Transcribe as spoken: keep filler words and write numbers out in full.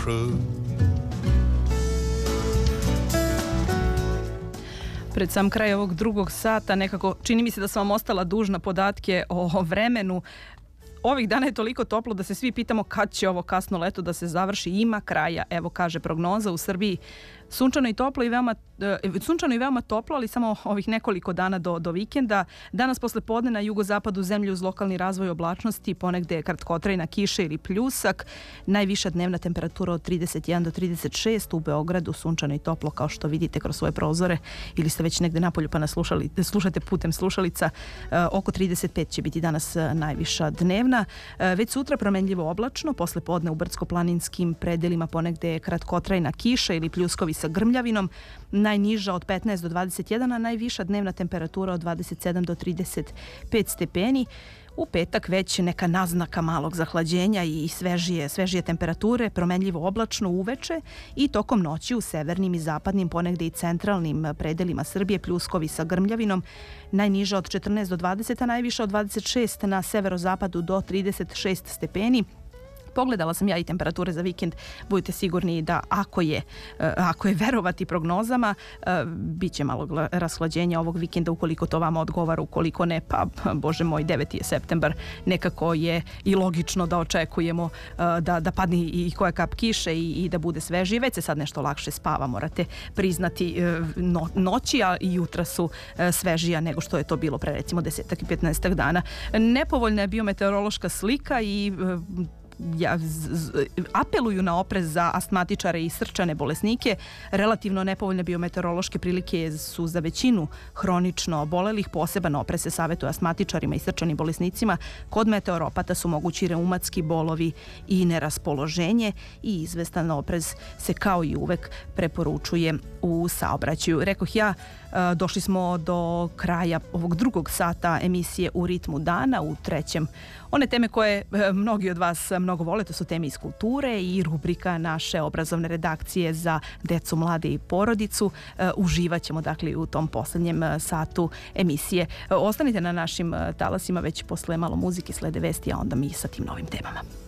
true. Pred sam kraj ovog drugog sata nekako čini mi se da sam vam ostala dužna podatke o vremenu. Ovih dana je toliko toplo da se svi pitamo kad će ovo kasno leto da se završi. Ima kraja, evo kaže prognoza u Srbiji. Sunčano i toplo i veoma e, sunčano i veoma toplo, ali samo ovih nekoliko dana do, do vikenda. Danas posle podne na jugozapadu zemlje uz lokalni razvoj oblačnosti, ponegde kratkotrajna kiša ili pljusak. Najviša dnevna temperatura od trideset jedan do trideset šest, u Beogradu sunčano i toplo kao što vidite kroz svoje prozore ili ste već negde napolju pa nas slušali, slušate putem slušalica. E, oko trideset pet će biti danas najviša dnevna. E, već sutra promenljivo oblačno, posle podne u brdsko-planinskim predelima ponegde kratkotrajna kiša ili pljuskovi sa grmljavinom, najniža od petnaest do dvadeset jedan, a najviša dnevna temperatura od dvadeset sedam do trideset pet stepeni. U petak već neka naznaka malog zahlađenja i svežije, svežije temperature, promenljivo oblačno uveče i tokom noći u severnim i zapadnim, ponegde i centralnim predelima Srbije pljuskovi sa grmljavinom, najniža od četrnaest do dvadeset, a najviša od dvadeset šest na severozapadu do trideset šest stepeni. Pogledala sam ja i temperature za vikend, budite sigurni da ako je, ako je verovati prognozama, bit će malo rashlađenja ovog vikenda ukoliko to vama odgovara, ukoliko ne, pa bože moj, deveti je septembar, nekako je i logično da očekujemo da, da padne i koja kap kiše i, i da bude svežije. Već se sad nešto lakše spava, morate priznati, no, noći, a i jutra su svežija nego što je to bilo pre recimo desetak i petnaestak dana. Nepovoljna je biometeorološka slika i Ja, z, z, apeluju na oprez za astmatičare i srčane bolesnike. Relativno nepovoljne biometeorološke prilike su za većinu hronično obolelih. Poseban oprez se savjetuje astmatičarima i srčanim bolesnicima. Kod meteoropata su mogući reumatski bolovi i neraspoloženje i izvestan oprez se kao i uvek preporučuje u saobraćaju. Rekoh ja, došli smo do kraja ovog drugog sata emisije U ritmu dana. U trećem one teme koje mnogi od vas mnogo vole, to su teme iz kulture i rubrika naše obrazovne redakcije za decu, mlade i porodicu. Uživat ćemo dakle u tom poslednjem satu emisije. Ostanite na našim talasima, već posle malo muzike slede vesti, a onda mi sa tim novim temama.